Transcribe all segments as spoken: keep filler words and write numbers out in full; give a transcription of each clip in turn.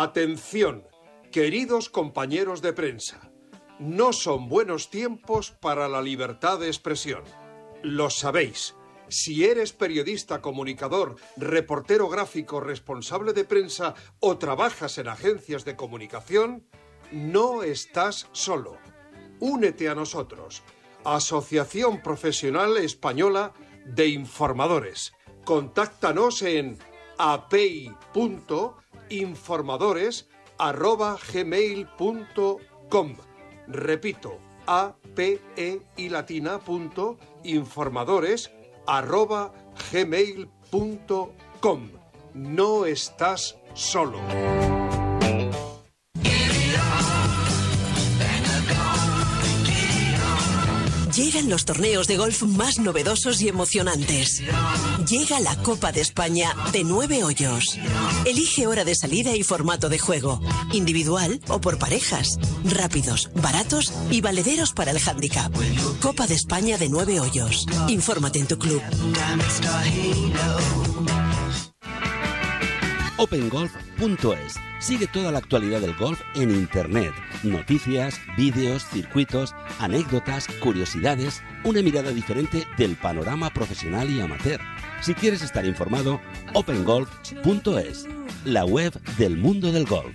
Atención, queridos compañeros de prensa. No son buenos tiempos para la libertad de expresión. Lo sabéis. Si eres periodista, comunicador, reportero gráfico, responsable de prensa o trabajas en agencias de comunicación, no estás solo. Únete a nosotros. Asociación Profesional Española de Informadores. Contáctanos en apei punto informadores arroba gmail punto com. Repito, ape y latina punto informadores arroba gmail punto com. No estás solo. Llegan los torneos de golf más novedosos y emocionantes. Llega la Copa de España de nueve hoyos. Elige hora de salida y formato de juego. Individual o por parejas. Rápidos, baratos y valederos para el hándicap. Copa de España de nueve hoyos. Infórmate en tu club. open golf punto es. Sigue toda la actualidad del golf en Internet. Noticias, vídeos, circuitos, anécdotas, curiosidades, una mirada diferente del panorama profesional y amateur. Si quieres estar informado, open golf punto es, la web del mundo del golf.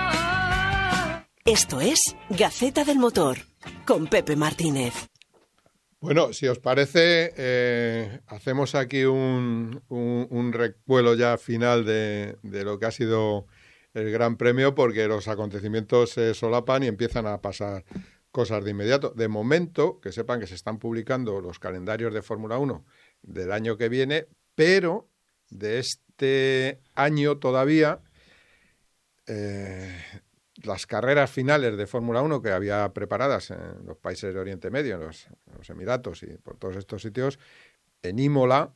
Esto es Gaceta del Motor, con Pepe Martínez. Bueno, si os parece, eh, hacemos aquí un, un, un recuelo ya final de, de lo que ha sido el Gran Premio, porque los acontecimientos se solapan y empiezan a pasar cosas de inmediato. De momento, que sepan que se están publicando los calendarios de Fórmula uno del año que viene, pero de este año todavía eh, las carreras finales de Fórmula uno que había preparadas en los países de Oriente Medio, en los, en los Emiratos y por todos estos sitios, en Imola,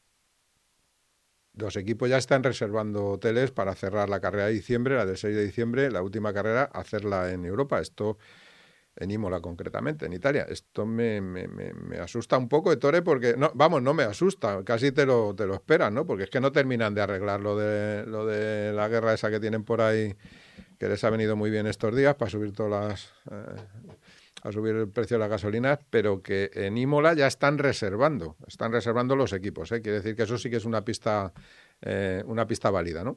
los equipos ya están reservando hoteles para cerrar la carrera de diciembre, la del seis de diciembre, la última carrera, hacerla en Europa. Esto, en Imola concretamente, en Italia. Esto me, me, me, me asusta un poco, Ettore, porque, no, vamos, no me asusta, casi te lo, te lo esperan, ¿no? Porque es que no terminan de arreglar lo de, lo de la guerra esa que tienen por ahí, que les ha venido muy bien estos días para subir todas las... Eh, a subir el precio de las gasolinas, pero que en Imola ya están reservando, están reservando los equipos, ¿eh? Quiere decir que eso sí que es una pista, eh, una pista válida, ¿no?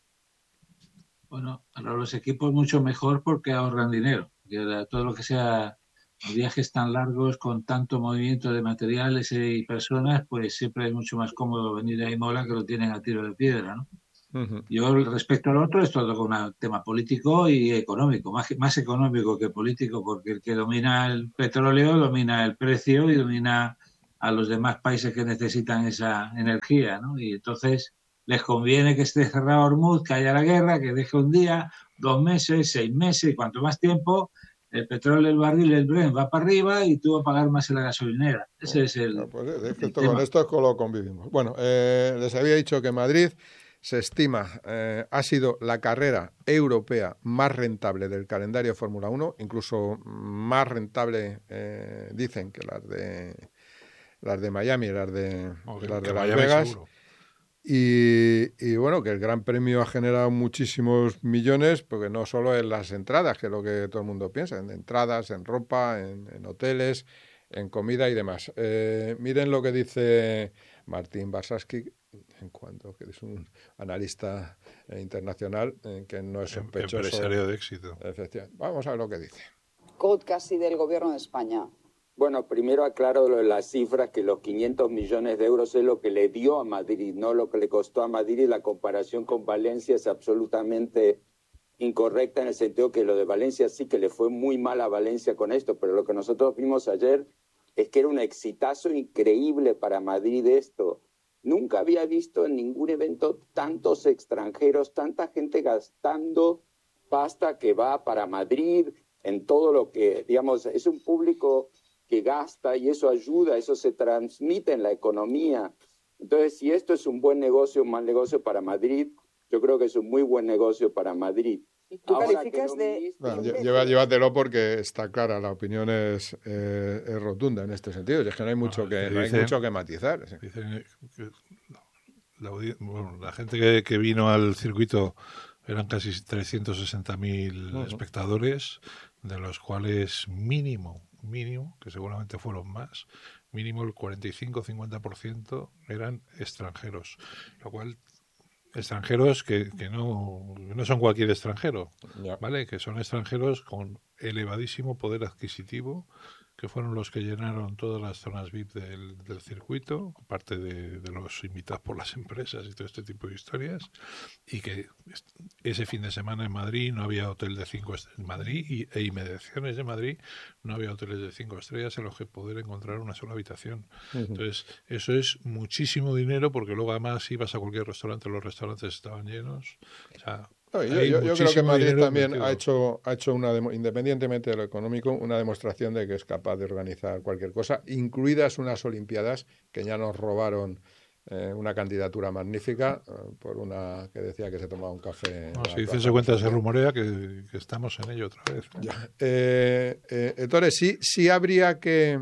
Bueno, para los equipos mucho mejor porque ahorran dinero. Todo lo que sea viajes tan largos con tanto movimiento de materiales y personas, pues siempre es mucho más cómodo venir a Imola, que lo tienen a tiro de piedra, ¿no? Uh-huh. Yo, respecto al otro, es todo un tema político y económico, más, más económico que político, porque el que domina el petróleo domina el precio y domina a los demás países que necesitan esa energía, ¿no? Y entonces les conviene que esté cerrado Hormuz, que haya la guerra, que deje un día, dos meses, seis meses, y cuanto más tiempo, el petróleo, el barril, el Brent va para arriba y tú vas a pagar más en la gasolinera. Ese es el, no, pues, es que el esto, tema. Con esto es con lo convivimos. Bueno, eh, les había dicho que Madrid se estima, eh, ha sido la carrera europea más rentable del calendario Fórmula uno, incluso más rentable, eh, dicen, que las de las de Miami, las de, oh, las de Las Miami Vegas. Seguro. Y, y bueno, que el Gran Premio ha generado muchísimos millones, porque no solo en las entradas, que es lo que todo el mundo piensa, en entradas, en ropa, en, en hoteles, en comida y demás. Eh, miren lo que dice Martín Barsaski, en cuanto que es un analista eh, internacional, eh, que no es sospechoso. Empresario de éxito. Efectivamente. Vamos a ver lo que dice. C O D casi del gobierno de España. Bueno, primero aclaro lo de las cifras, que los quinientos millones de euros es lo que le dio a Madrid, no lo que le costó a Madrid, y la comparación con Valencia es absolutamente incorrecta, en el sentido que lo de Valencia sí que le fue muy mal a Valencia con esto, pero lo que nosotros vimos ayer es que era un exitazo increíble para Madrid esto. Nunca había visto en ningún evento tantos extranjeros, tanta gente gastando pasta que va para Madrid, en todo lo que, digamos, es un público que gasta y eso ayuda, eso se transmite en la economía. Entonces, si esto es un buen negocio, un mal negocio para Madrid, yo creo que es un muy buen negocio para Madrid. ¿Tú Ahora calificas de...? mismo... Bueno, lleva, llévatelo porque está clara, la opinión es, eh, es rotunda en este sentido. Y es que no hay mucho, no, que, dice, no hay mucho que matizar. ¿Sí? Dicen que la, bueno, la gente que, que vino al circuito eran casi trescientos sesenta mil uh-huh. espectadores, de los cuales mínimo, mínimo, que seguramente fueron más, mínimo el cuarenta y cinco a cincuenta por ciento eran extranjeros, lo cual extranjeros que, que no, no son cualquier extranjero, yeah. ¿vale? Que son extranjeros con elevadísimo poder adquisitivo, que fueron los que llenaron todas las zonas V I P del, del circuito, aparte de, de los invitados por las empresas y todo este tipo de historias, y que ese fin de semana en Madrid no había hotel de cinco estrellas, en Madrid y, e inmediaciones de Madrid no había hoteles de cinco estrellas en los que poder encontrar una sola habitación. Uh-huh. Entonces, eso es muchísimo dinero, porque luego además ibas a cualquier restaurante, los restaurantes estaban llenos, o sea... No, yo, yo, yo creo que Madrid también ha hecho, ha hecho una demo, independientemente de lo económico, una demostración de que es capaz de organizar cualquier cosa, incluidas unas Olimpiadas que ya nos robaron eh, una candidatura magnífica eh, por una que decía que se tomaba un café. No, si dices se cuenta, se rumorea que, que estamos en ello otra vez. Ya. Eh, eh, entonces, sí, sí habría que...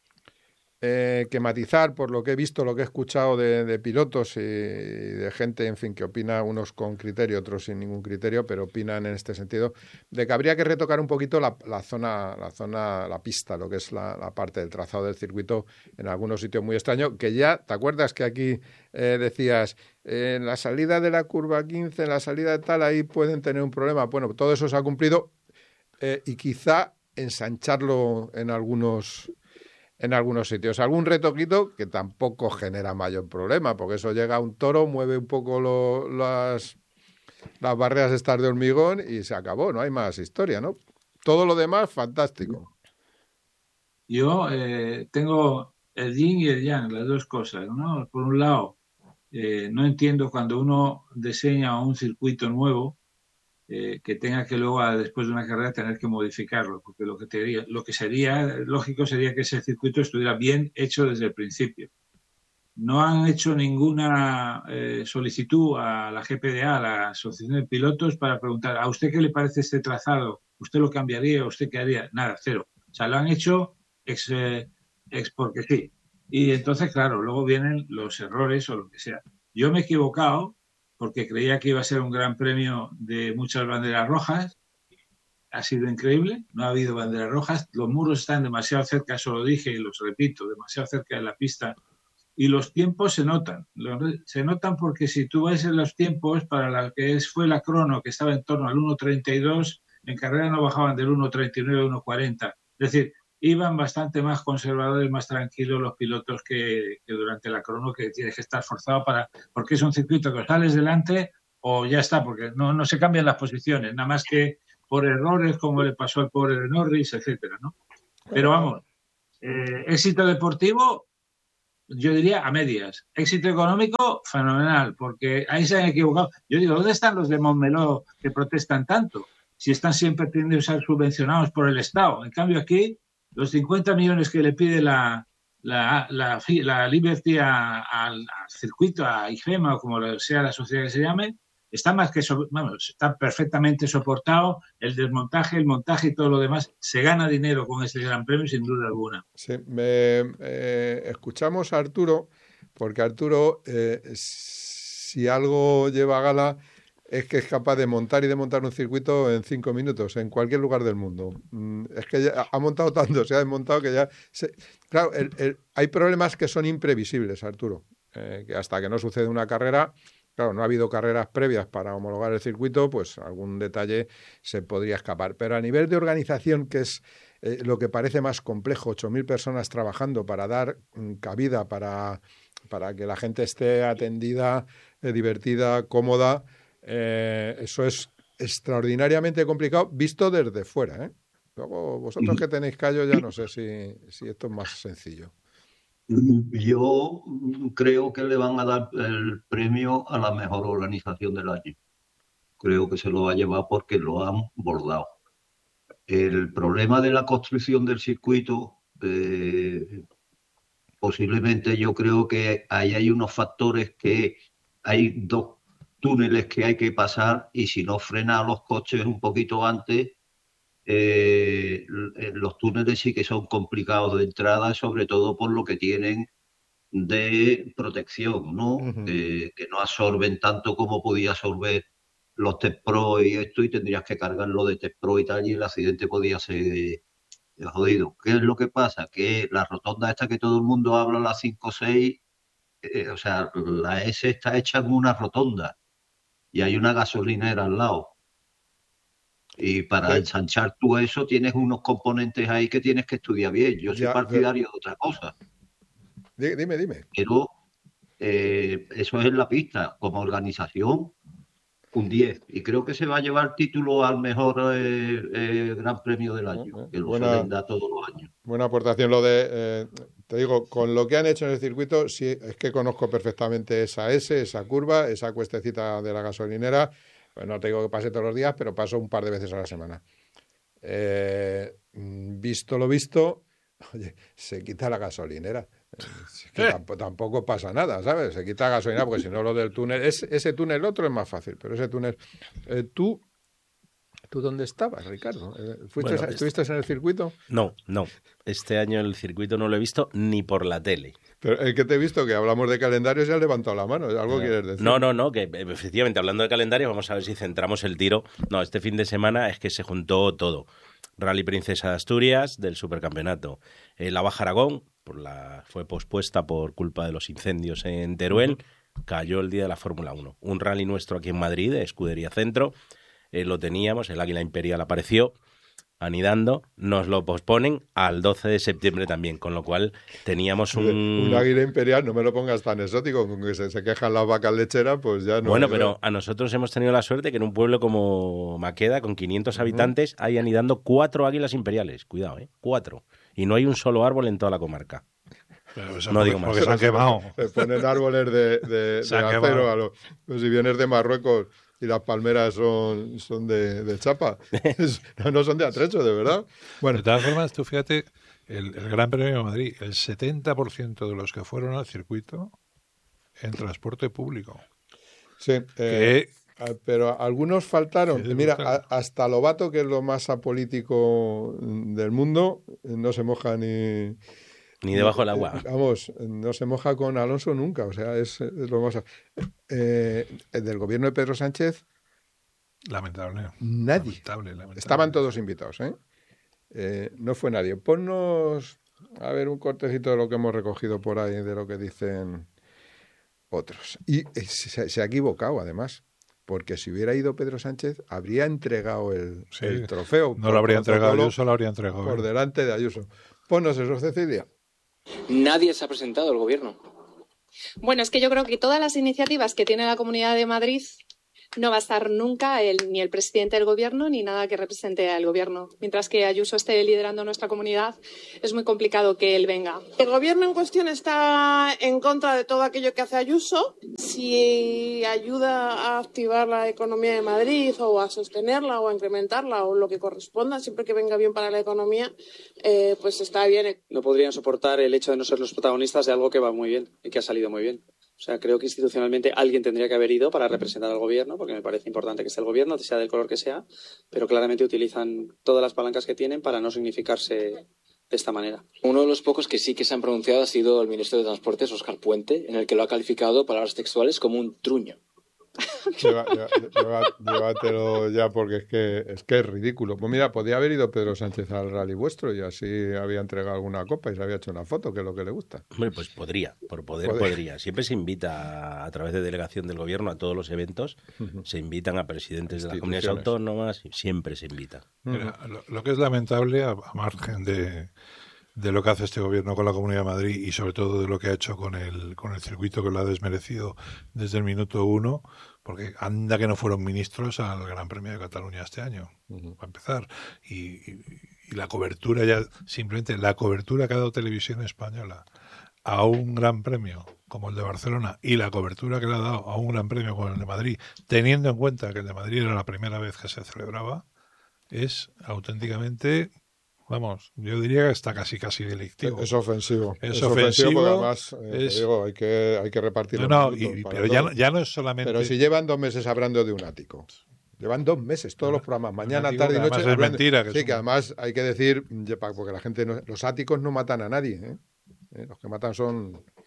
Eh, que matizar, por lo que he visto, lo que he escuchado de, de pilotos y, y de gente, en fin, que opina, unos con criterio, otros sin ningún criterio, pero opinan en este sentido, de que habría que retocar un poquito la, la zona, la zona, la pista, lo que es la, la parte del trazado del circuito, en algunos sitios muy extraños, que ya, ¿te acuerdas que aquí eh, decías, eh, en la salida de la curva quince, en la salida de tal, ahí pueden tener un problema? Bueno, todo eso se ha cumplido eh, y quizá ensancharlo en algunos... en algunos sitios. Algún retoquito que tampoco genera mayor problema, porque eso llega a un toro, mueve un poco lo, las, las barreras estas de hormigón y se acabó, no hay más historia, ¿no? Todo lo demás, fantástico. Yo eh, tengo el yin y el yang, las dos cosas, ¿no? Por un lado, eh, no entiendo cuando uno diseña un circuito nuevo, Eh, que tenga que luego, después de una carrera, tener que modificarlo, porque lo que, te, lo que sería lógico sería que ese circuito estuviera bien hecho desde el principio. No han hecho ninguna eh, solicitud a la G P D A, a la Asociación de Pilotos, para preguntar, ¿a usted qué le parece este trazado? ¿Usted lo cambiaría? ¿Usted qué haría? Nada, cero. O sea, lo han hecho ex, eh, ex porque sí. Y entonces, claro, luego vienen los errores o lo que sea. Yo me he equivocado, porque creía que iba a ser un gran premio de muchas banderas rojas. Ha sido increíble, no ha habido banderas rojas, los muros están demasiado cerca, eso lo dije y los repito, demasiado cerca de la pista, y los tiempos se notan. Se notan porque si tú ves en los tiempos, para la que es, fue la crono, que estaba en torno al uno treinta y dos, en carrera no bajaban del uno treinta y nueve a uno cuarenta. Es decir, iban bastante más conservadores, más tranquilos los pilotos que, que durante la crono, que tienes que estar forzado para, porque es un circuito que sales delante o ya está, porque no, no se cambian las posiciones, nada más que por errores como le pasó al pobre de Norris, etcétera, ¿no? Pero vamos, eh, éxito deportivo, yo diría a medias. Éxito económico, fenomenal, porque ahí se han equivocado. Yo digo, ¿dónde están los de Montmeló que protestan tanto? Si están siempre teniendo que ser subvencionados por el Estado. En cambio aquí, los cincuenta millones que le pide la, la, la, la Liberty a, a, al circuito, a IFEMA o como sea la sociedad que se llame, está más que vamos, está perfectamente soportado. El desmontaje, el montaje y todo lo demás, se gana dinero con este gran premio sin duda alguna. Sí, me, eh, escuchamos a Arturo, porque Arturo, eh, si algo lleva a gala, es que es capaz de montar y desmontar un circuito en cinco minutos, en cualquier lugar del mundo. Es que ya ha montado tanto, se ha desmontado que ya... Se... Claro, el, el, hay problemas que son imprevisibles, Arturo, eh, que hasta que no sucede una carrera... Claro, no ha habido carreras previas para homologar el circuito, pues algún detalle se podría escapar. Pero a nivel de organización, que es eh, lo que parece más complejo, ocho mil personas trabajando para dar mm, cabida, para, para que la gente esté atendida, eh, divertida, cómoda, eh, eso es extraordinariamente complicado visto desde fuera, ¿eh? Luego, vosotros que tenéis callo, ya no sé si, si esto es más sencillo. Yo creo que le van a dar el premio a la mejor organización del año. Creo que se lo va a llevar porque lo han bordado. El problema de la construcción del circuito, eh, posiblemente yo creo que ahí hay unos factores que hay dos túneles que hay que pasar y si no frena a los coches un poquito antes, Eh, los túneles sí que son complicados de entrada, sobre todo por lo que tienen de protección, ¿no? Uh-huh. Eh, que no absorben tanto como podía absorber los Test Pro y esto, y tendrías que cargarlo de Test Pro y tal, y el accidente podía ser jodido. ¿Qué es lo que pasa? Que la rotonda esta que todo el mundo habla, la cinco seis, eh, o sea, la S está hecha en una rotonda y hay una gasolinera al lado. Y para ensanchar tú eso tienes unos componentes ahí que tienes que estudiar bien. Yo soy Ya, partidario pero... de otra cosa. Dime, dime. Pero eh, eso es en la pista. Como organización, un diez. Y creo que se va a llevar título al mejor eh, eh, Gran Premio del año, que lo Buena, suelen dar todos los años. Buena aportación lo de, eh, te digo, con lo que han hecho en el circuito, sí, es que conozco perfectamente esa S, esa curva, esa cuestecita de la gasolinera. Pues no te digo que pase todos los días, pero paso un par de veces a la semana. Eh, visto lo visto, oye, se quita la gasolinera. Es que tampoco, tampoco pasa nada, ¿sabes? Se quita la gasolinera porque si no lo del túnel, es, ese túnel otro es más fácil, pero ese túnel, eh, tú... ¿Tú dónde estabas, Ricardo? ¿Fuiste, bueno, ¿Estuviste en el circuito? No, no. Este año el circuito no lo he visto ni por la tele. Pero el que te he visto, que hablamos de calendarios, ya has levantado la mano. ¿Algo no. quieres decir? No, no, no, que efectivamente, hablando de calendarios, vamos a ver si centramos el tiro. No, este fin de semana es que se juntó todo. Rally Princesa de Asturias, del Supercampeonato. Eh, la Baja Aragón, por la, fue pospuesta por culpa de los incendios en Teruel. Uh-huh. Cayó el día de la Fórmula uno. Un rally nuestro aquí en Madrid, de Escudería Centro. Eh, lo teníamos, el Águila Imperial apareció anidando, nos lo posponen al doce de septiembre también, con lo cual teníamos un... Un Águila Imperial, no me lo pongas tan exótico, con que se, se quejan las vacas lecheras, pues ya no... Bueno, pero a nosotros hemos tenido la suerte que en un pueblo como Maqueda, con quinientos habitantes, uh-huh. hay anidando cuatro águilas imperiales, cuidado, ¿eh? Cuatro. Y no hay un solo árbol en toda la comarca. Pero eso no porque, digo más. Porque se han quemado. Se ponen árboles de, de, de acero, a los, pues si vienes de Marruecos... Y las palmeras son, son de, de chapa. no, no son de atrecho, de verdad. Bueno. De todas formas, tú fíjate, el, el Gran Premio de Madrid, el setenta por ciento de los que fueron al circuito en transporte público. Sí, eh, que, pero algunos faltaron. Sí, Mira, a, hasta Lobato, que es lo más apolítico del mundo, no se moja ni... Ni debajo del agua. Vamos, no se moja con Alonso nunca, o sea, es, es lo más... Eh, del gobierno de Pedro Sánchez... Lamentable. Nadie. Lamentable, lamentable. Estaban todos invitados, ¿eh? ¿eh? No fue nadie. Ponnos, a ver, un cortecito de lo que hemos recogido por ahí, de lo que dicen otros. Y se, se ha equivocado, además, porque si hubiera ido Pedro Sánchez, habría entregado el, sí, el trofeo. No lo habría entregado Ayuso, lo habría entregado. Por delante de Ayuso. Ponnos eso, Cecilia. Nadie se ha presentado al gobierno. Bueno, es que yo creo que todas las iniciativas que tiene la Comunidad de Madrid no va a estar nunca el, ni el presidente del gobierno ni nada que represente al gobierno. Mientras que Ayuso esté liderando nuestra comunidad, es muy complicado que él venga. El gobierno en cuestión está en contra de todo aquello que hace Ayuso. Si ayuda a activar la economía de Madrid o a sostenerla o a incrementarla o lo que corresponda, siempre que venga bien para la economía, eh, pues está bien. No podrían soportar el hecho de no ser los protagonistas de algo que va muy bien y que ha salido muy bien. O sea, creo que institucionalmente alguien tendría que haber ido para representar al gobierno, porque me parece importante que esté el gobierno, sea del color que sea, pero claramente utilizan todas las palancas que tienen para no significarse de esta manera. Uno de los pocos que sí que se han pronunciado ha sido el ministro de Transportes, Óscar Puente, en el que lo ha calificado, palabras textuales, como un truño. Lleva, lleva, lleva, llévatelo ya porque es que, es que es ridículo. Pues mira, podía haber ido Pedro Sánchez al rally vuestro y así había entregado alguna copa y se había hecho una foto, que es lo que le gusta. Hombre, pues podría, por poder podría. podría. Siempre se invita a, a través de delegación del gobierno a todos los eventos, uh-huh. se invitan a presidentes de las comunidades autónomas, siempre se invita. Mira, lo, lo que es lamentable, a, a margen de... de lo que hace este gobierno con la Comunidad de Madrid y sobre todo de lo que ha hecho con el con el circuito, que lo ha desmerecido desde el minuto uno, porque anda que no fueron ministros al Gran Premio de Cataluña este año, uh-huh. para empezar, y, y, y la cobertura ya, simplemente la cobertura que ha dado Televisión Española a un Gran Premio como el de Barcelona y la cobertura que le ha dado a un Gran Premio como el de Madrid, teniendo en cuenta que el de Madrid era la primera vez que se celebraba, es auténticamente... Vamos, yo diría que está casi casi delictivo. Es ofensivo. Es, es ofensivo, ofensivo porque además, eh, es... te digo, hay que, hay que repartir no, no, y, pero ya no, ya no es solamente... Pero si llevan dos meses hablando de un ático. Llevan dos meses, todos los programas, mañana, digo, tarde y noche. Es hablando... mentira. Que sí, son... que además hay que decir, porque la gente, no, los áticos no matan a nadie, ¿eh? ¿Eh? Los que matan son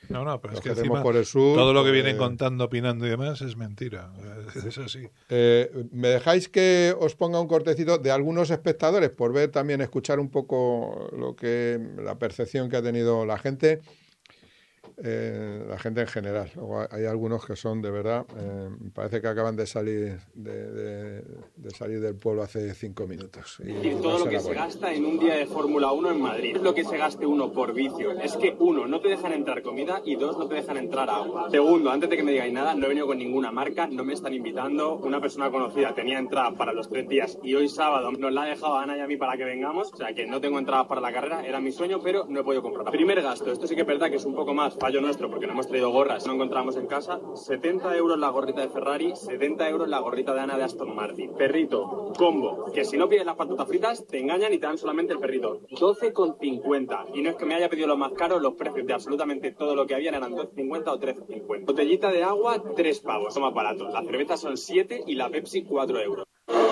No, no, pero los es que que tenemos encima por el sur, todo lo que pues, vienen contando, opinando y demás es mentira. Es así. Eh, ¿Me dejáis que os ponga un cortecito de algunos espectadores por ver también, escuchar un poco lo que la percepción que ha tenido la gente? Eh, la gente en general. Luego hay algunos que son de verdad, eh, me parece que acaban de salir de, de, de salir del pueblo hace cinco minutos. Y, Y todo lo que se gasta en un día de Fórmula uno en Madrid. Es lo que se gaste uno por vicio. Es que uno, no te dejan entrar comida y dos, no te dejan entrar agua. Segundo, antes de que me digáis nada, no he venido con ninguna marca, no me están invitando. Una persona conocida tenía entrada para los tres días y hoy sábado nos la ha dejado a Ana y a mí para que vengamos. O sea que no tengo entradas para la carrera, era mi sueño, pero no he podido comprarla. Primer gasto, esto sí que es verdad que es un poco más fallo nuestro porque no hemos traído gorras, no encontramos en casa. setenta euros la gorrita de Ferrari, setenta euros la gorrita de Ana de Aston Martin. Perrito, combo, que si no pides las patatas fritas te engañan y te dan solamente el perrito. doce con cincuenta. Y no es que me haya pedido lo más caro, los precios de absolutamente todo lo que había eran doce cincuenta o trece cincuenta. Botellita de agua, tres pavos, son más baratos. La cerveza son siete y la Pepsi cuatro euros.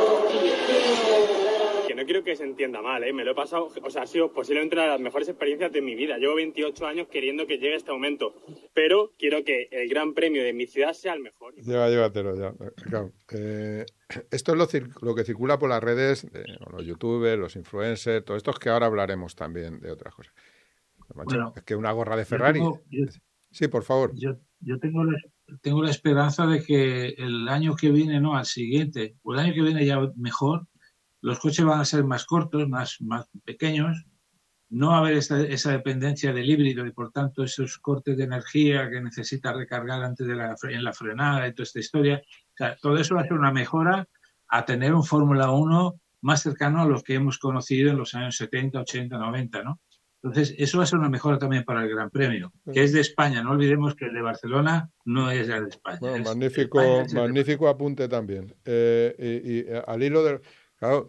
Que no quiero que se entienda mal, ¿eh? Me lo he pasado, o sea, ha sido posiblemente una de las mejores experiencias de mi vida. Llevo veintiocho años queriendo que llegue este momento, pero quiero que el gran premio de mi ciudad sea el mejor. Lleva, llévatelo ya. Claro. Eh, esto es lo, lo que circula por las redes, de, los youtubers, los influencers, todo esto es que ahora hablaremos también de otras cosas. Macho, Bueno, es que una gorra de Ferrari. Yo tengo, yo, sí, por favor. Yo, yo tengo, la, tengo la esperanza de que el año que viene, no, al siguiente, o el año que viene ya mejor, los coches van a ser más cortos, más, más pequeños, no va a haber esta, esa dependencia del híbrido y por tanto esos cortes de energía que necesita recargar antes de la, en la frenada y toda esta historia. O sea, todo eso va a ser una mejora a tener un Fórmula uno más cercano a lo que hemos conocido en los años setenta, ochenta, noventa, ¿no? Entonces, eso va a ser una mejora también para el Gran Premio, que es de España. No olvidemos que el de Barcelona no es ya de España. Bueno, es, magnífico, España es magnífico apunte también. Eh, y, y al hilo del... Claro,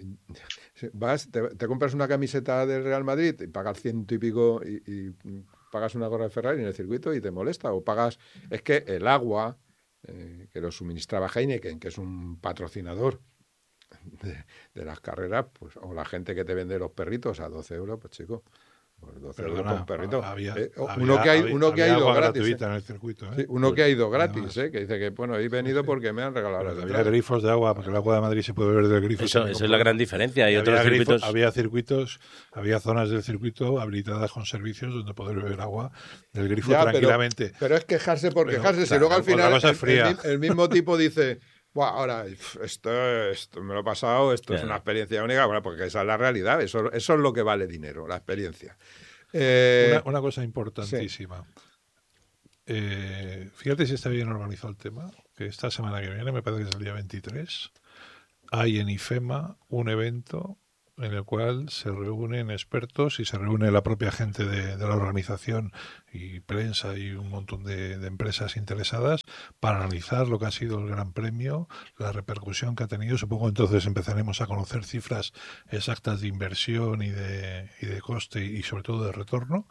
vas, te, te compras una camiseta del Real Madrid y pagas ciento y pico y, y pagas una gorra de Ferrari en el circuito y te molesta. O pagas... Es que el agua eh, que lo suministraba Heineken, que es un patrocinador de, de las carreras, pues, o la gente que te vende los perritos a doce euros, pues chico... Pues doce euros con perrito. Había, eh, había, uno que, hay, había, uno que ha ido gratis. gratuita ¿eh? en el circuito. ¿eh? Sí, uno que ha ido gratis, ¿eh? Que dice que, bueno, he venido porque me han regalado las Había entradas. grifos de agua, porque el agua de Madrid se puede beber del grifo. Eso, eso es la gran diferencia. Hay había otros grifos, circuitos. Había circuitos, había zonas del circuito habilitadas con servicios donde poder beber agua del grifo ya, tranquilamente. Pero, pero es quejarse por pero, quejarse. Claro, si luego al final el, el, el mismo tipo dice... Bueno, ahora, esto, esto me lo he pasado, esto yeah. es una experiencia única, bueno, porque esa es la realidad, eso, eso es lo que vale dinero, la experiencia. Eh, una, una cosa importantísima. Sí. Eh, fíjate si está bien organizado el tema, que esta semana que viene, me parece que es el día veintitrés, hay en IFEMA un evento en el cual se reúnen expertos y se reúne la propia gente de, de la organización y prensa y un montón de, de empresas interesadas para analizar lo que ha sido el Gran Premio, la repercusión que ha tenido. Supongo entonces empezaremos a conocer cifras exactas de inversión y de, y de coste y sobre todo de retorno.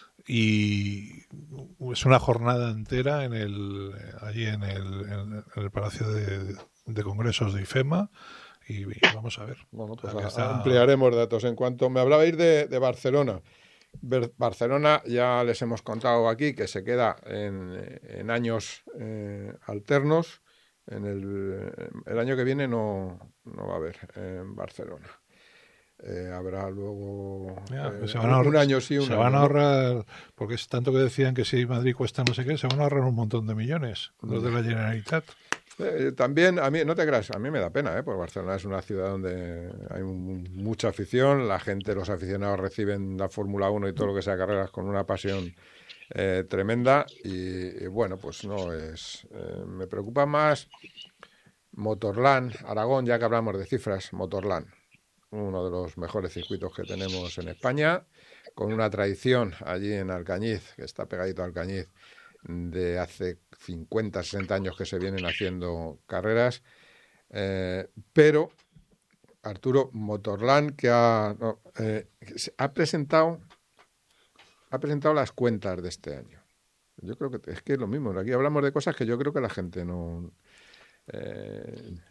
Y es una jornada entera en el allí en el, en el Palacio de, de Congresos de IFEMA. Y, y vamos a ver. Bueno, pues o sea, está... ampliaremos datos. En cuanto me hablabais de, de Barcelona, Ber Barcelona ya les hemos contado aquí que se queda en, en años eh, alternos. En el, el año que viene no, no va a haber en Barcelona. Eh, habrá luego ya, eh, se van a ahorrar, un año sí, un se año van a no. ahorrar, porque es tanto que decían que si Madrid cuesta no sé qué, se van a ahorrar un montón de millones, los de la Generalitat. Eh, también, a mí, no te creas, a mí me da pena, ¿eh? Porque Barcelona es una ciudad donde hay un, mucha afición, la gente, los aficionados reciben la Fórmula uno y todo lo que sea carreras con una pasión eh, tremenda y, y bueno, pues no es... Eh, me preocupa más Motorland, Aragón, ya que hablamos de cifras, Motorland, uno de los mejores circuitos que tenemos en España, con una tradición allí en Alcañiz, que está pegadito a Alcañiz, de hace cincuenta, sesenta años que se vienen haciendo carreras, eh, pero Arturo, Motorland que ha, no, eh, ha presentado ha presentado las cuentas de este año. Yo creo que es que es lo mismo, aquí hablamos de cosas que yo creo que la gente no, eh, no,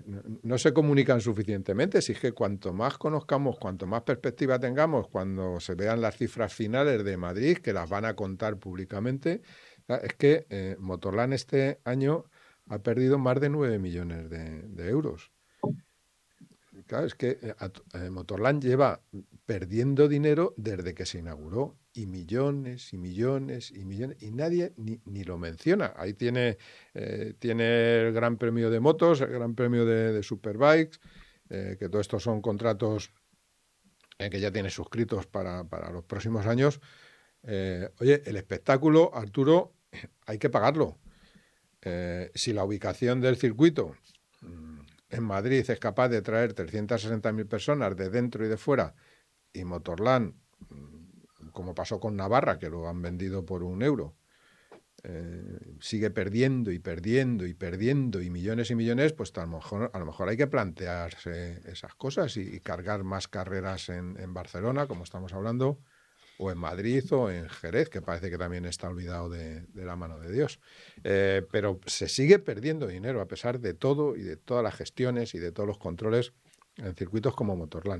no se comunican suficientemente. Si es que cuanto más conozcamos, cuanto más perspectiva tengamos, cuando se vean las cifras finales de Madrid, que las van a contar públicamente, es que eh, Motorland este año ha perdido más de nueve millones de, de euros. Claro, es que eh, Motorland lleva perdiendo dinero desde que se inauguró, y millones y millones y millones, y nadie ni, ni lo menciona. Ahí tiene, eh, tiene el Gran Premio de Motos, el Gran Premio de, de Superbikes, eh, que todos estos son contratos eh, que ya tiene suscritos para, para los próximos años. Eh, oye, el espectáculo, Arturo, hay que pagarlo. Eh, si la ubicación del circuito en Madrid es capaz de traer trescientas sesenta mil personas de dentro y de fuera, y Motorland, como pasó con Navarra, que lo han vendido por un euro, eh, sigue perdiendo y perdiendo y perdiendo y millones y millones, pues a lo mejor, a lo mejor hay que plantearse esas cosas y, y cargar más carreras en, en Barcelona, como estamos hablando, o en Madrid o en Jerez, que parece que también está olvidado de, de la mano de Dios. Eh, pero se sigue perdiendo dinero a pesar de todo y de todas las gestiones y de todos los controles en circuitos como Motorland.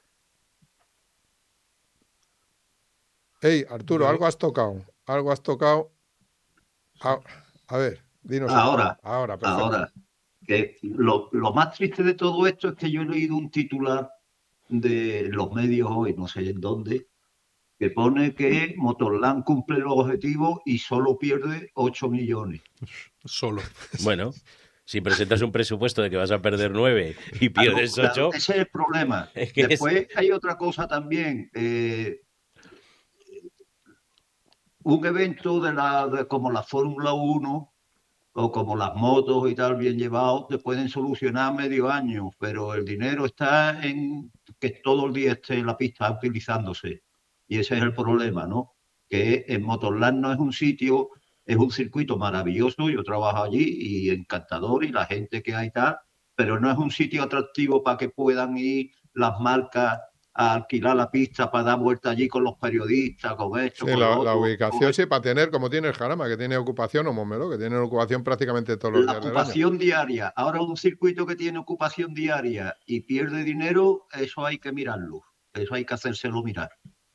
Hey, Arturo, algo has tocado, algo has tocado. A, a ver, dinos. Ahora, ahora, perfecto. ahora, que lo, lo más triste de todo esto es que yo he leído un titular de los medios hoy, no sé en dónde, que pone que Motorland cumple los objetivos y solo pierde ocho millones. Solo. Bueno, si presentas un presupuesto de que vas a perder nueve y pierdes claro, ocho... Ese es el problema. Es que Después es... hay otra cosa también. Eh, un evento de la de, como la Fórmula uno o como las motos y tal, bien llevados, te pueden solucionar medio año, pero el dinero está en que todo el día esté la pista utilizándose. Y ese es el problema, ¿no? Que en Motorland no es un sitio, es un circuito maravilloso, yo trabajo allí y encantador, y la gente que hay tal, pero no es un sitio atractivo para que puedan ir las marcas a alquilar la pista para dar vuelta allí con los periodistas, con esto, sí, con la, lo la otro. ubicación, sí, para tener, como tiene el Jarama, que tiene ocupación, o Montmeló, que tiene ocupación prácticamente todos los La días del año. ocupación diaria. Ahora un circuito que tiene ocupación diaria y pierde dinero, eso hay que mirarlo. Eso hay que hacérselo mirar.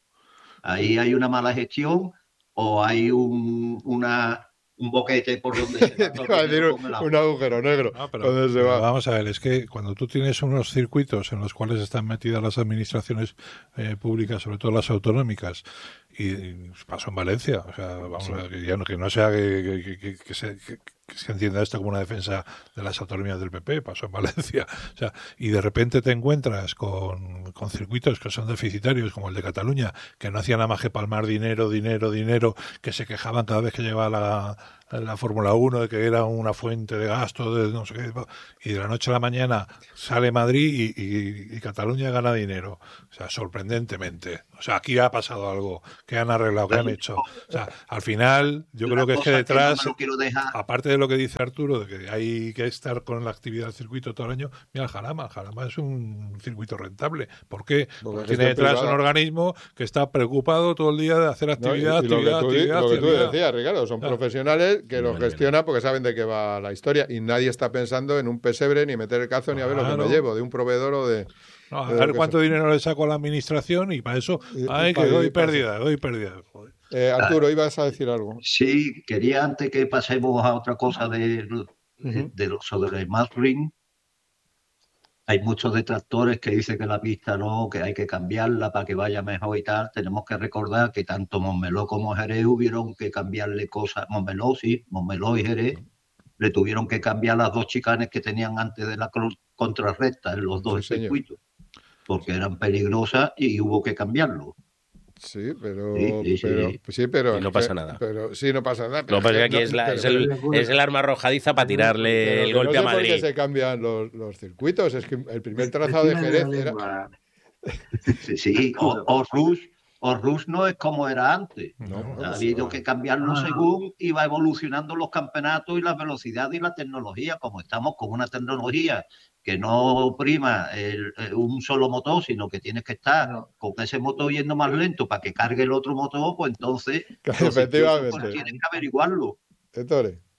Ahí hay una mala gestión o hay un, una, un boquete por donde se va un, un agujero negro. No, pero, se pero va? Vamos a ver, es que cuando tú tienes unos circuitos en los cuales están metidas las administraciones eh, públicas, sobre todo las autonómicas, y, y pasó en Valencia, o sea, vamos sí. a ver, que, ya no, que no sea que, que, que, que se... Que, que se entienda esto como una defensa de las autonomías del P P, pasó en Valencia, o sea, y de repente te encuentras con, con circuitos que son deficitarios, como el de Cataluña, que no hacían nada más que palmar dinero, dinero, dinero, que se quejaban cada vez que llegaba la, la Fórmula uno de que era una fuente de gasto, de no sé qué, y de la noche a la mañana sale Madrid y, y, y Cataluña gana dinero, o sea, sorprendentemente. O sea, aquí ha pasado algo, que han arreglado, que han hecho. O sea, al final, yo creo que es que detrás, que no aparte de lo que dice Arturo, de que hay que estar con la actividad del circuito todo el año, mira el Jarama, el Jarama es un circuito rentable. ¿Por qué? Porque, Porque tiene detrás privada. un organismo que está preocupado todo el día de hacer actividad, no, y, y actividad, lo que tú, actividad, lo que actividad. tú decías, Ricardo, son claro. profesionales que lo gestionan porque saben de qué va la historia y nadie está pensando en un pesebre, ni meter el cazo, claro. ni a ver lo que me llevo, de un proveedor o de... No, a ver cuánto sea. dinero le saco a la administración y para eso, ay, que doy pérdida, doy pérdida. Joder. Eh, Arturo, ibas a decir algo. Sí, quería antes que pasemos a otra cosa de, uh-huh. de, de sobre el Mastering. Hay muchos detractores que dicen que la pista no, que hay que cambiarla para que vaya mejor y tal. Tenemos que recordar que tanto Montmeló como Jerez hubieron que cambiarle cosas. Montmeló, sí, Montmeló y Jerez le tuvieron que cambiar las dos chicanes que tenían antes de la contrarrecta en los dos sí, circuitos, porque eran peligrosas y hubo que cambiarlo. Sí, pero sí, sí, pero, sí. sí, pero y no pasa nada. Pero sí, no pasa nada. Pero lo que pasa es que aquí no, es, la, es, el, es el arma arrojadiza para tirarle pero el golpe no sé a Madrid. ¿Por qué se cambian los, los circuitos? Es que el primer trazado de Jerez era... Sí, sí. O, o Rush, o Rush no es como era antes. No, ha habido que cambiarlo ah, según iba evolucionando los campeonatos y la velocidad y la tecnología. Como estamos con una tecnología que no prima el, el, un solo motor, sino que tienes que estar no. con ese motor yendo más lento para que cargue el otro motor, pues entonces efectivamente pues tienes que averiguarlo. Ettore.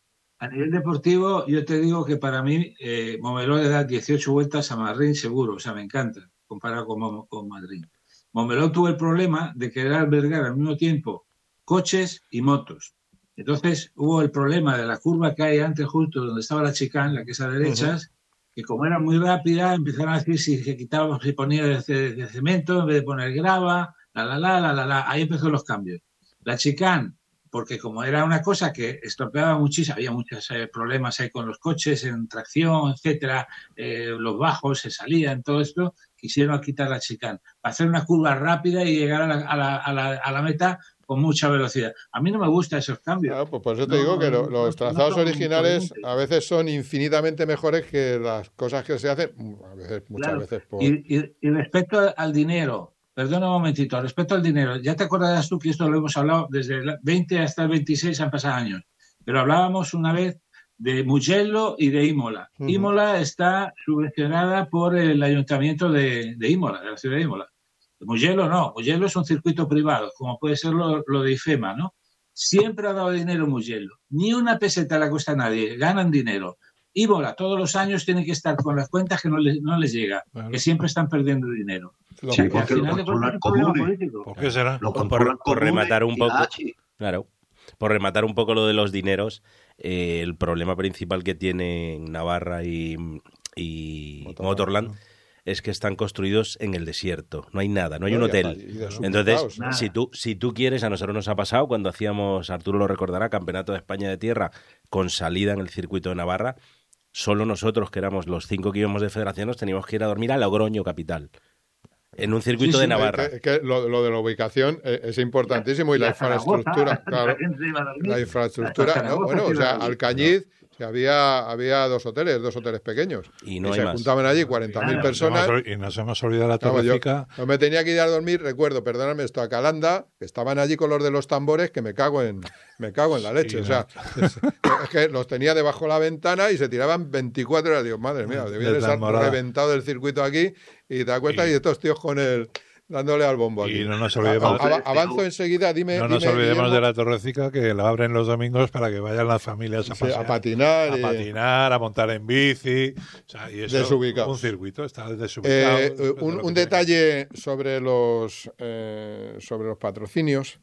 A nivel deportivo, yo te digo que para mí eh, Montmeló le da dieciocho vueltas a Madrid seguro, o sea, me encanta, comparado con, con Madrid. Montmeló tuvo el problema de querer albergar al mismo tiempo coches y motos. Entonces hubo el problema de la curva que hay antes justo donde estaba la chicane, la que es a derechas, uh-huh. que como era muy rápida, empezaron a decir si se quitaba, si ponía de, de, de cemento en vez de poner grava, la, la, la, la, la, la. Ahí empezaron los cambios. La chicane, porque como era una cosa que estropeaba muchísimo, había muchos eh, problemas ahí con los coches, en tracción, etcétera, eh, los bajos se salían, todo esto, quisieron quitar la chicane, para hacer una curva rápida y llegar a la, a la, a la, a la meta con mucha velocidad. A mí no me gustan esos cambios. Claro, pues por eso te no, digo que lo, no, los no, trazados no originales a veces son infinitamente mejores que las cosas que se hacen, a veces, muchas claro. veces por... Y, y, y respecto al dinero, perdona un momentito, respecto al dinero, ya te acordarás tú que esto lo hemos hablado desde el veinte hasta el veintiséis, han pasado años, pero hablábamos una vez de Mugello y de Imola. Uh-huh. Imola está subvencionada por el ayuntamiento de, de Imola, de la ciudad de Imola. Mugello no, Mugello es un circuito privado, como puede ser lo, lo de IFEMA, ¿no? Siempre ha dado dinero Mugello, ni una peseta le cuesta a nadie, ganan dinero. Imola todos los años tiene que estar con las cuentas que no les, no les llega, claro. que siempre están perdiendo dinero. Sí, porque al final lo controlan comunes. ¿Por qué será? Lo por, por, por rematar un poco, claro, por rematar un poco lo de los dineros, eh, el problema principal que tienen Navarra y, y Motorland, Motorland ¿no? es que están construidos en el desierto, no hay nada, no hay no, un hotel. Entonces, nada. si tú si tú quieres, a nosotros nos ha pasado cuando hacíamos, Arturo lo recordará, Campeonato de España de Tierra con salida en el circuito de Navarra, solo nosotros, que éramos los cinco que íbamos de federación, nos teníamos que ir a dormir a Logroño capital, en un circuito sí, sí, de Navarra. Es que, que lo, lo de la ubicación es importantísimo y, y la infraestructura, claro, la infraestructura, no, bueno, o sea, Alcañiz, que había, había dos hoteles, dos hoteles pequeños. Y no y hay se más. juntaban allí cuarenta mil claro, personas. Y nos hemos olvidado la Torrecica. No me tenía que ir a dormir, recuerdo, perdóname esto, a Calanda, que estaban allí con los de los tambores, que me cago en, me cago en la leche. Sí, o sea, no. es, es que los tenía debajo de la ventana y se tiraban veinticuatro horas. Digo, madre mía, debían estar reventado el circuito aquí y te das cuenta y, y estos tíos con el... dándole al bombo aquí. Y no nos olvidemos. A, a, avanzo enseguida, dime. No nos dime, olvidemos Guillermo. de la Torrecica, que la abren los domingos para que vayan las familias a, sí, pasear, a patinar. A y... patinar, a montar en bici. O sea, y eso, desubicados. Un circuito, está desubicado. Eh, un un detalle sobre los, eh, sobre los patrocinios.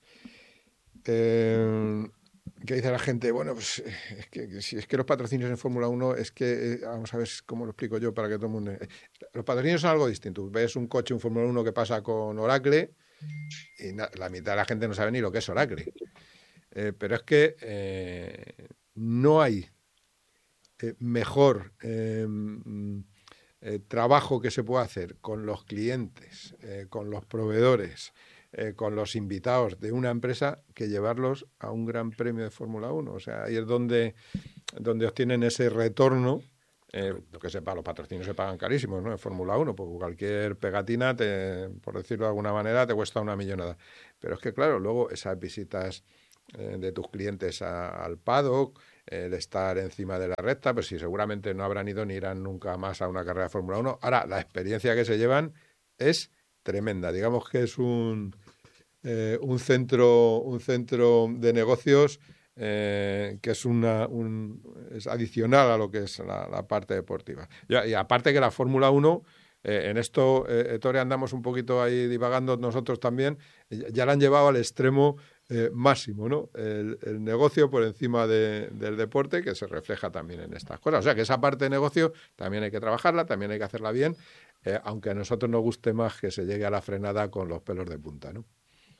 Eh, que dice la gente, bueno, pues es que si es que los patrocinios en Fórmula uno es que, eh, vamos a ver cómo lo explico yo para que todo el mundo... Los patrocinios son algo distinto. Ves un coche, un Fórmula uno que pasa con Oracle y na- la mitad de la gente no sabe ni lo que es Oracle. Eh, pero es que eh, no hay eh, mejor eh, eh, trabajo que se pueda hacer con los clientes, eh, con los proveedores, Eh, con los invitados de una empresa que llevarlos a un gran premio de Fórmula uno. O sea, ahí es donde, donde obtienen ese retorno. Eh, lo que sepa, los patrocinios se pagan carísimos, ¿no? En Fórmula uno, porque cualquier pegatina, te, por decirlo de alguna manera, te cuesta una millonada. Pero es que, claro, luego esas visitas eh, de tus clientes a, al paddock, eh, el estar encima de la recta, pues sí, seguramente no habrán ido ni irán nunca más a una carrera de Fórmula uno. Ahora, la experiencia que se llevan es tremenda. Digamos que es un, eh, un centro un centro de negocios eh, que es una un, es adicional a lo que es la, la parte deportiva. Y, y aparte que la Fórmula uno, eh, en esto, eh, Ettore, andamos un poquito ahí divagando nosotros también, ya, ya la han llevado al extremo eh, máximo, ¿no? El, el negocio por encima de, del deporte, que se refleja también en estas cosas. O sea, que esa parte de negocio también hay que trabajarla, también hay que hacerla bien, Eh, aunque a nosotros nos guste más que se llegue a la frenada con los pelos de punta, ¿no?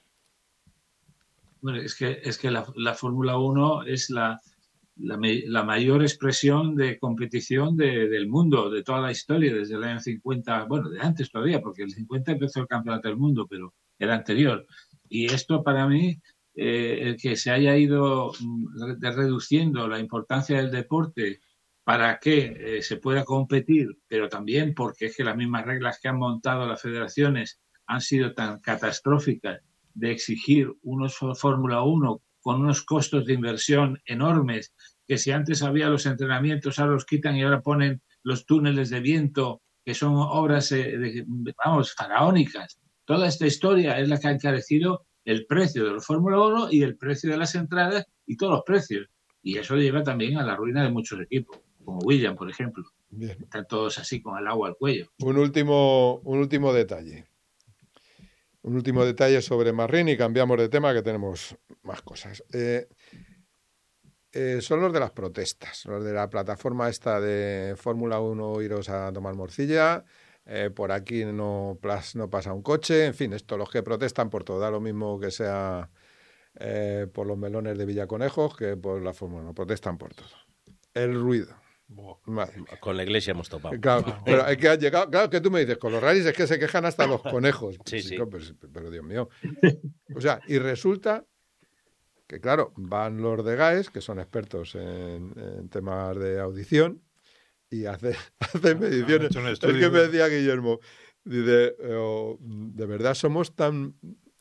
Bueno, es que, es que la, la Fórmula uno es la, la, la mayor expresión de competición de, del mundo, de toda la historia, desde el año cincuenta, bueno, de antes todavía, porque el cincuenta empezó el Campeonato del Mundo, pero era anterior. Y esto para mí, eh, el que se haya ido de reduciendo la importancia del deporte para que eh, se pueda competir, pero también porque es que las mismas reglas que han montado las federaciones han sido tan catastróficas de exigir unos Fórmula uno con unos costos de inversión enormes, que si antes había los entrenamientos, ahora los quitan y ahora ponen los túneles de viento, que son obras, eh, de, vamos, faraónicas. Toda esta historia es la que ha encarecido el precio de los Fórmula uno y el precio de las entradas y todos los precios. Y eso lleva también a la ruina de muchos equipos, como Williams, por ejemplo. Bien. Están todos así con el agua al cuello. Un último, un último detalle. Un último detalle sobre Marrín y cambiamos de tema que tenemos más cosas. Eh, eh, son los de las protestas, los de la plataforma esta de Fórmula uno, iros a tomar morcilla, eh, por aquí no, plas, no pasa un coche, en fin, esto, los que protestan por todo, da lo mismo que sea eh, por los melones de Villaconejos que por la Fórmula uno, protestan por todo. El ruido. Con la iglesia hemos topado. Claro, wow. Pero es que ha llegado, claro que tú me dices, con los rallies es que se quejan hasta los conejos. Sí, sí. Pero, pero Dios mío. O sea, y resulta que, claro, van los de GAES, que son expertos en, en temas de audición, y hacen hace mediciones. Es que me decía Guillermo, dice, oh, de verdad somos tan,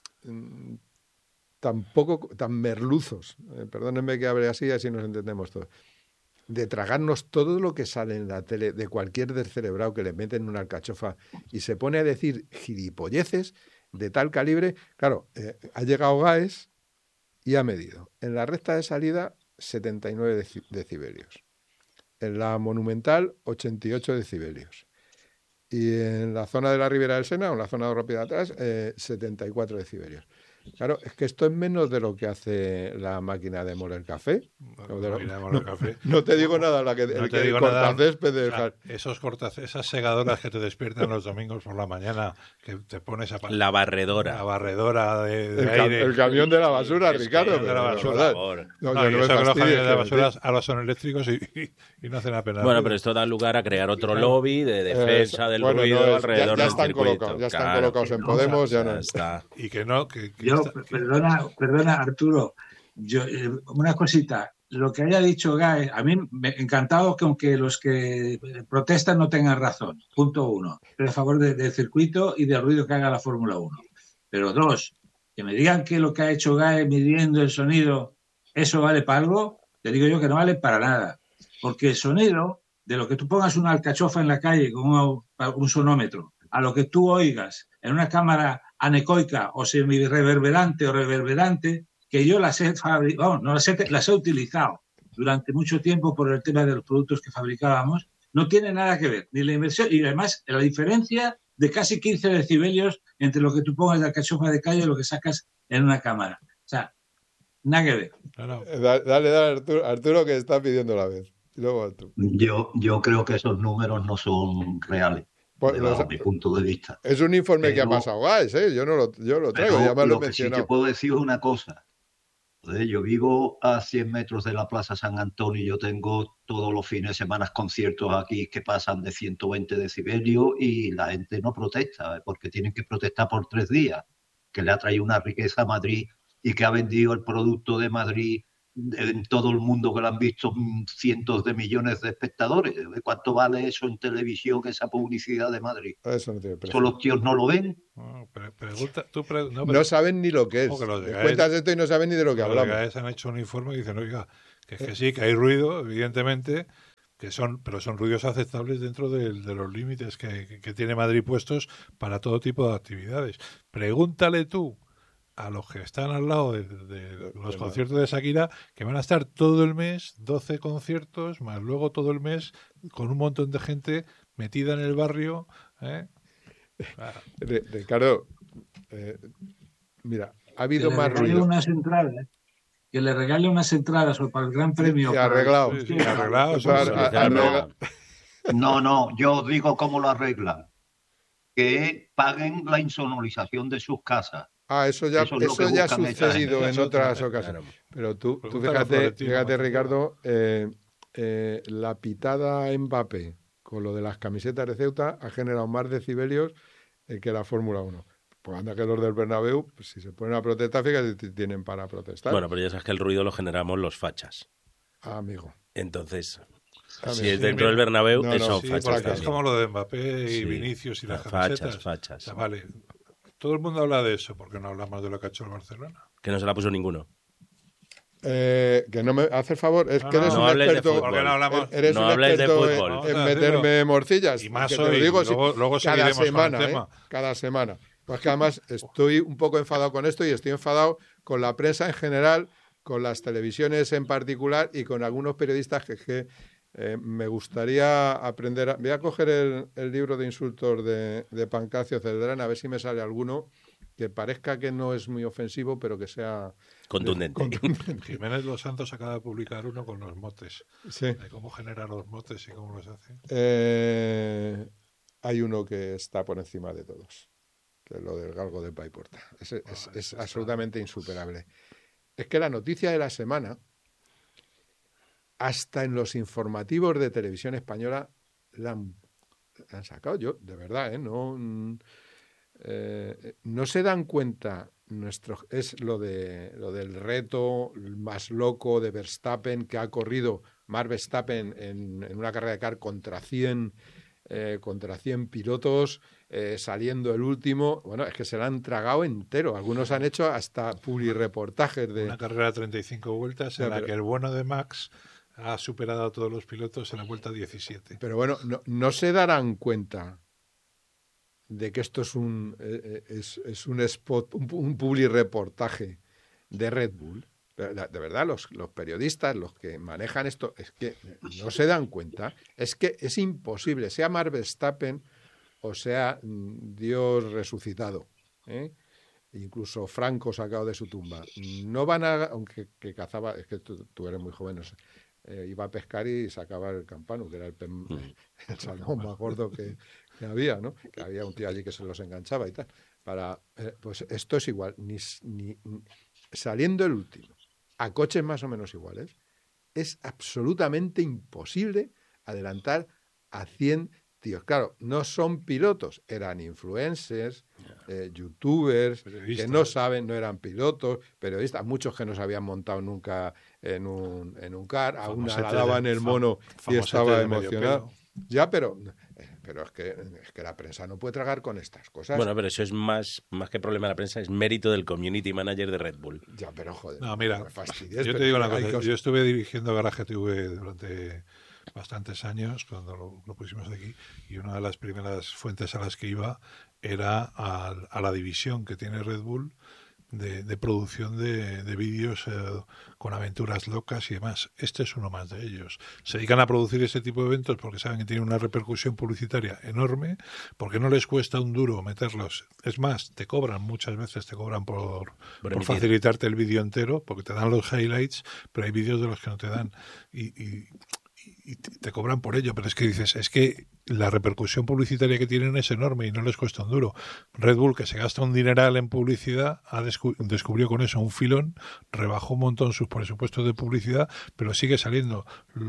tan poco, tan merluzos. Eh, perdónenme que hable así, así nos entendemos todos. De tragarnos todo lo que sale en la tele de cualquier descerebrado que le meten una alcachofa y se pone a decir gilipolleces de tal calibre. Claro, eh, ha llegado GAES y ha medido. En la recta de salida, setenta y nueve decibelios. En la Monumental, ochenta y ocho decibelios. Y en la zona de la Ribera del Sena, o en la zona de Rápida de atrás, eh, setenta y cuatro decibelios. Claro, es que esto es menos de lo que hace la máquina de moler café. Bueno, de lo, de moler no, café. no te digo nada, la que, no el, te el digo cortacésped nada, de o sea, esos cortacésped, esas segadoras que te despiertan los domingos por la mañana, que te pones a la barredora, la barredora de, de el, aire, el camión de la basura, el Ricardo. Camión de la basura. No, no, no, y no eso que los camiones de la basura sí. ahora son eléctricos y, y, y no hacen apenas. Bueno, pero esto da lugar a crear otro lobby de defensa eh, del bueno, ruido no es, alrededor ya, ya del están circuito. colocados, ya están claro, colocados en no, Podemos, ya, ya no está. Y que no, que, que Yo, está, que... perdona, perdona, Arturo, yo, eh, una cosita, lo que haya dicho GAES, a mí me ha encantado que aunque los que protestan no tengan razón, punto uno, estoy a favor de, del circuito y del ruido que haga la Fórmula uno. Pero dos, que me digan que lo que ha hecho GAES midiendo el sonido, eso vale para algo, te digo yo que no vale para nada, porque el sonido, de lo que tú pongas una alcachofa en la calle con un, un sonómetro, a lo que tú oigas en una cámara anecoica o semi-reverberante o reverberante, que yo las he fabricado, no, no las he, las he utilizado durante mucho tiempo por el tema de los productos que fabricábamos, no tiene nada que ver, ni la inversión, y además la diferencia de casi quince decibelios entre lo que tú pongas de alcachofa de calle y lo que sacas en una cámara. O sea, nada que ver. Claro. Dale, dale, Arturo, Arturo, que está pidiendo la vez. Y luego Arturo. Yo, yo creo que esos números no son reales. Pues, Desde los, mi punto de vista. Es un informe pero, que ha pasado GAES, ¿eh? Yo no lo, yo lo traigo, ya me lo, lo he que sí mencionado. te puedo decir es una cosa. Yo vivo a cien metros de la Plaza San Antonio y yo tengo todos los fines de semana conciertos aquí que pasan de ciento veinte decibelios y la gente no protesta porque tienen que protestar por tres días, que le ha traído una riqueza a Madrid y que ha vendido el producto de Madrid en todo el mundo, que lo han visto cientos de millones de espectadores. ¿Cuánto vale eso en televisión, esa publicidad de Madrid? Eso no tiene precio. ¿Son los tíos no lo ven? No, pre pregunta, tú pre no, no saben ni lo que es. Que los de GAES, cuentas esto y no saben ni de lo que los hablamos. Los de GAES han hecho un informe y dicen, oiga, que es que sí, que hay ruido, evidentemente, que son, pero son ruidos aceptables dentro de, de los límites que, que, que tiene Madrid puestos para todo tipo de actividades. Pregúntale tú a los que están al lado de, de, de los conciertos de Shakira, que van a estar todo el mes, doce conciertos, más luego todo el mes, con un montón de gente metida en el barrio. ¿eh? Ah. Ricardo, eh, mira, ha habido más ruido. Unas entradas, que le regale unas entradas para el Gran Premio. Y arreglado. Sí, sí, arreglado. arreglado. No, no, yo digo cómo lo arreglan. Que paguen la insonorización de sus casas. Ah, eso ya, eso eso ya ha sucedido en otras claro. ocasiones. Pero tú, tú fíjate, fíjate Ricardo, eh, eh, la pitada Mbappé con lo de las camisetas de Ceuta ha generado más decibelios eh, que la Fórmula uno. Pues anda que los del Bernabéu, pues, si se ponen a protestar, fíjate si tienen para protestar. Bueno, pero ya sabes que el ruido lo generamos los fachas. Ah, amigo. Entonces... Amigo. Si es dentro del Bernabéu, no, eso no, son sí, fachas. Es como lo de Mbappé y sí. Vinicius y las fachas, camisetas. Fachas, o sea, vale. Todo el mundo habla de eso, ¿por qué no habla más de lo que ha hecho el Barcelona? Que no se la puso ninguno. Eh, que no me hace el favor, es no, que eres no, un no experto. ¿Por qué no hablamos? Eres no un hables experto de en, fútbol. en No, meterme digo, morcillas. Y más que te hoy, lo digo luego, luego cada semana, con el ¿eh? tema. Cada semana. Pues que además estoy un poco enfadado con esto y estoy enfadado con la prensa en general con las televisiones en particular y con algunos periodistas que, que eh, me gustaría aprender. A, voy a coger el, el libro de insultos de, de Pancracio Celdrán, a ver si me sale alguno que parezca que no es muy ofensivo, pero que sea contundente. contundente. Jiménez Los Santos acaba de publicar uno con los motes, sí. de cómo genera los motes y cómo los hace. Eh, hay uno que está por encima de todos, que es lo del galgo de Paiporta. Es, es, oh, es absolutamente está... insuperable. Es que la noticia de la semana, hasta en los informativos de Televisión Española, la han, la han sacado. Yo, de verdad, ¿eh? no... Eh, no se dan cuenta, nuestro, es lo, de, lo del reto más loco de Verstappen, que ha corrido Max Verstappen en, en una carrera de kart contra cien, eh, contra cien pilotos, eh, saliendo el último. Bueno, es que se lo han tragado entero. Algunos han hecho hasta publireportajes de... Una carrera de treinta y cinco vueltas en no, la pero... que el bueno de Max ha superado a todos los pilotos en la vuelta diecisiete. Pero bueno, no, no se darán cuenta de que esto es un eh, es, es un spot, un, un publireportaje de Red Bull. De, de verdad, los, los periodistas, los que manejan esto, es que no se dan cuenta. Es que es imposible, sea Max Verstappen o sea Dios resucitado, ¿eh? Incluso Franco sacado de su tumba. No van a, aunque que cazaba, es que tú, tú eres muy joven, no sé, eh, iba a pescar y sacaba el campano, que era el, pen, el salmón más gordo que, que había, ¿no? Que había un tío allí que se los enganchaba y tal. Para, eh, pues esto es igual, ni, ni, ni saliendo el último, a coches más o menos iguales, es absolutamente imposible adelantar a cien tíos. Claro, no son pilotos, eran influencers, eh, youtubers, que no saben, no eran pilotos, periodistas, muchos que no se habían montado nunca en un, en un car, a una la daban el mono y estaba emocionado. Ya, pero, pero es, que, es que la prensa no puede tragar con estas cosas. Bueno, pero eso es más, más que problema de la prensa, es mérito del community manager de Red Bull. Ya, pero joder. No, mira, no me fastidies, yo te digo una cosa, yo estuve dirigiendo Garaje T V durante bastantes años cuando lo, lo pusimos de aquí, y una de las primeras fuentes a las que iba era a, a la división que tiene Red Bull de, de producción de, de vídeos eh, con aventuras locas y demás. Este es uno más de ellos. Se dedican a producir este tipo de eventos porque saben que tienen una repercusión publicitaria enorme, porque no les cuesta un duro meterlos. Es más, te cobran, muchas veces te cobran por, por, por facilitarte el vídeo entero, porque te dan los highlights, pero hay vídeos de los que no te dan. Y, y y te cobran por ello, pero es que dices, es que la repercusión publicitaria que tienen es enorme y no les cuesta un duro. Red Bull, que se gasta un dineral en publicidad, ha descu- descubrió con eso un filón, rebajó un montón sus presupuestos de publicidad, pero sigue saliendo.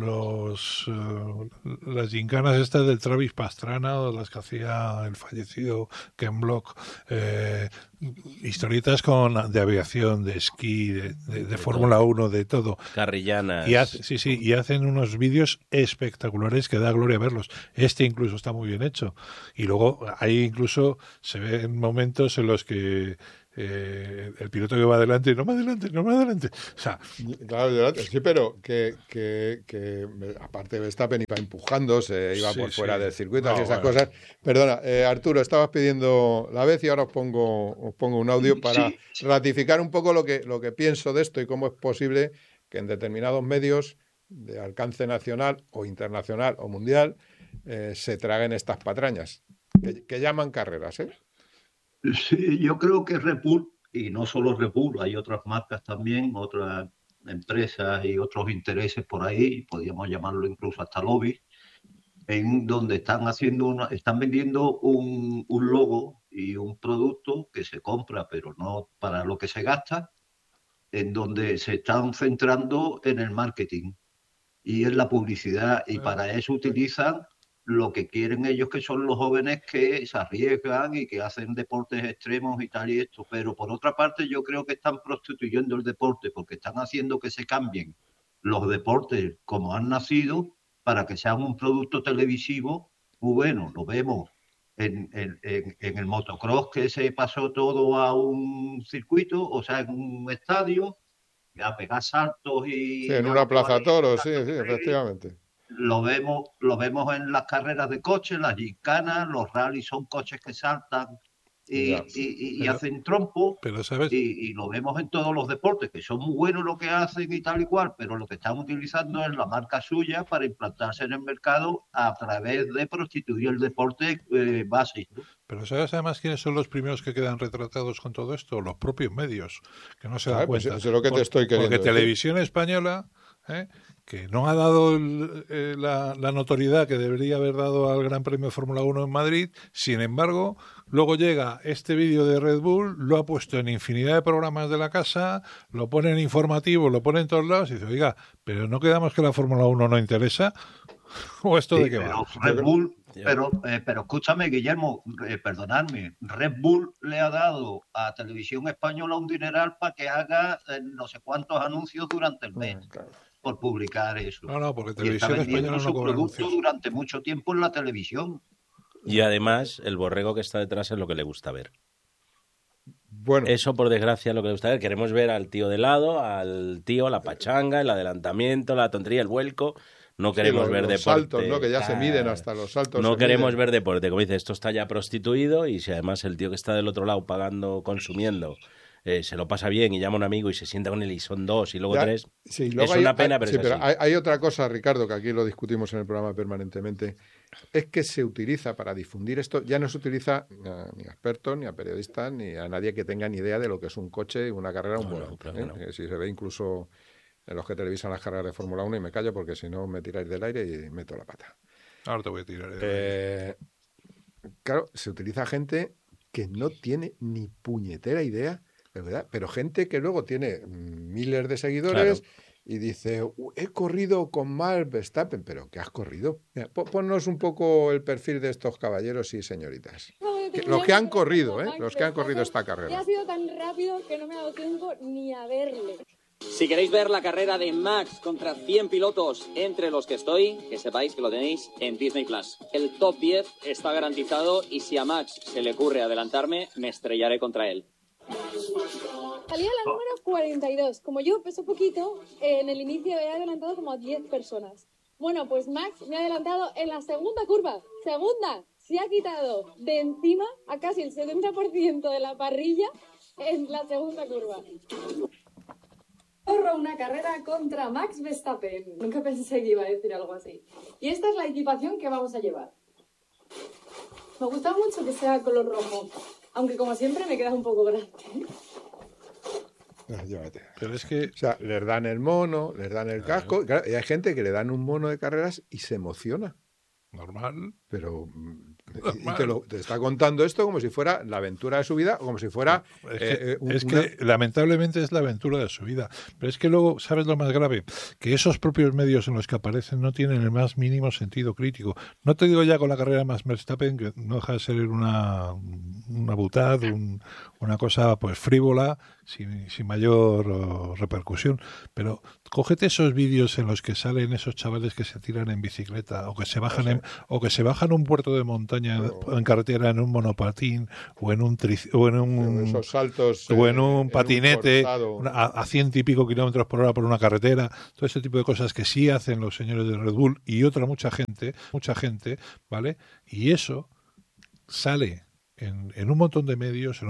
Los uh, las gincanas estas del Travis Pastrana o las que hacía el fallecido Ken Block, eh, historietas con de aviación, de esquí, de, de, de Fórmula uno, de todo. Carrillanas. Y hace, sí, sí, y hacen unos vídeos espectaculares que da gloria verlos. Este incluso está muy bien hecho. Y luego ahí incluso se ven momentos en los que eh, el piloto que va adelante, no va adelante, no va adelante. O sea, claro, sí, pero que, que, que aparte de Verstappen iba empujando, se iba sí, por fuera sí. del circuito, no, y esas bueno. cosas. Perdona, eh, Arturo, estabas pidiendo la vez y ahora os pongo, os pongo un audio para sí. ratificar un poco lo que, lo que pienso de esto y cómo es posible que en determinados medios de alcance nacional o internacional o mundial eh, se traguen estas patrañas que, que llaman carreras, ¿eh? Sí, yo creo que Red Bull, y no solo Red Bull, hay otras marcas también, otras empresas y otros intereses por ahí, podríamos llamarlo incluso hasta lobby, en donde están haciendo una, están vendiendo un, un logo y un producto que se compra, pero no para lo que se gasta, en donde se están centrando en el marketing y en la publicidad, y para eso utilizan lo que quieren ellos, que son los jóvenes que se arriesgan y que hacen deportes extremos y tal y esto. Pero por otra parte yo creo que están prostituyendo el deporte, porque están haciendo que se cambien los deportes como han nacido para que sean un producto televisivo muy bueno. Lo vemos en, en, en, en el motocross, que se pasó todo a un circuito, o sea, en un estadio, a pegar saltos y... Sí, en una plaza de toros, sí, sí, efectivamente. Lo vemos, lo vemos en las carreras de coches, las gincanas, los rallies son coches que saltan y, Ya. y, y, y Pero- hacen trompo, Pero, ¿sabes? y, y lo vemos en todos los deportes, que son muy buenos lo que hacen y tal y cual, pero lo que están utilizando es la marca suya para implantarse en el mercado a través de prostituir el deporte eh, base. ¿no? Pero ¿sabes además quiénes son los primeros que quedan retratados con todo esto? Los propios medios, que no se dan Claro, pues cuenta. eso es lo que te Por- estoy queriendo Porque decir. Televisión Española, ¿eh? que no ha dado el- eh, la, la notoriedad que debería haber dado al Gran Premio de Fórmula uno en Madrid, sin embargo, luego llega este vídeo de Red Bull, lo ha puesto en infinidad de programas de la casa, lo pone en informativo, lo pone en todos lados y dice, oiga, pero ¿no quedamos que la Fórmula uno no interesa? ¿O esto Sí, de qué pero va? Red Bull, pero, eh, pero escúchame, Guillermo, eh, perdonadme, Red Bull le ha dado a Televisión Española un dineral para que haga eh, no sé cuántos anuncios durante el mes por publicar eso. No, no, porque Y está Televisión vendiendo Española no su cobra producto anuncios. durante mucho tiempo en la televisión. Y además, el borrego que está detrás es lo que le gusta ver. Bueno. Eso, por desgracia, es lo que le gusta ver. Queremos ver al tío de lado, al tío, la pachanga, el adelantamiento, la tontería, el vuelco. No queremos Sí, los- ver los deporte. saltos, ¿no? Que ya se miden, hasta los saltos No se queremos miden. ver deporte. Como dice, esto está ya prostituido y si además el tío que está del otro lado pagando, consumiendo, eh, se lo pasa bien y llama a un amigo y se sienta con él y son dos y luego Ya, tres, sí, luego es hay- una pena, hay- pero sí, es pero así. hay, hay otra cosa, Ricardo, que aquí lo discutimos en el programa permanentemente, es que se utiliza para difundir esto, ya no se utiliza a- ni a expertos, ni a periodistas, ni a nadie que tenga ni idea de lo que es un coche, una carrera, un No, vuelo. no, claro ¿eh? que no. Eh, Si se ve incluso en los que televisan las carreras de Fórmula uno, y me callo porque si no me tiráis del aire y meto la pata. Ahora te voy a tirar. Eh, claro, se utiliza gente que no tiene ni puñetera idea, de verdad, pero gente que luego tiene mm, miles de seguidores y dice, "Uh, he corrido con Max Verstappen", pero ¿qué has corrido? Mira, po- ponnos un poco el perfil de estos caballeros y señoritas. Que- los que han corrido, ¿eh? Los que han corrido esta Y ha carrera. sido tan rápido que no me ha dado tiempo ni a verle. Si queréis ver la carrera de Max contra cien pilotos entre los que estoy, que sepáis que lo tenéis en Disney Plus. El top diez está garantizado y si a Max se le ocurre adelantarme, me estrellaré contra él. Salía la número cuarenta y dos. Como yo peso poquito, eh, en el inicio he adelantado como a diez personas. Bueno, pues Max me ha adelantado en la segunda curva. Segunda, se ha quitado de encima a casi el setenta por ciento de la parrilla en la segunda curva. Corro una carrera contra Max Verstappen. Nunca pensé que iba a decir algo así. Y esta es la equipación que vamos a llevar. Me gusta mucho que sea color rojo, aunque como siempre me queda un poco grande. Ah, llévate. Pero es que... O sea, les dan el mono, les dan el casco, claro, y hay gente que le dan un mono de carreras y se emociona. Normal. Pero mm, y te, lo, te está contando esto como si fuera la aventura de su vida o como si fuera Es que, eh, eh, un- es una- que lamentablemente es la aventura de su vida. Pero es que luego, ¿sabes lo más grave? Que esos propios medios en los que aparecen no tienen el más mínimo sentido crítico. No te digo ya con la carrera de Max Verstappen, que no deja de ser una, una butad, un- una cosa pues frívola, sin, sin mayor oh, repercusión. Pero cógete esos vídeos en los que salen esos chavales que se tiran en bicicleta o que se bajan en, o que se bajan a un puerto de montaña en, en carretera en un monopatín o en un tri- o en un esos saltos o en eh, un patinete forzado. una- a, a ciento y pico kilómetros por hora por una carretera, todo ese tipo de cosas que sí hacen los señores de Red Bull y otra mucha gente, mucha gente, ¿vale? Y eso sale en, en un montón de medios, en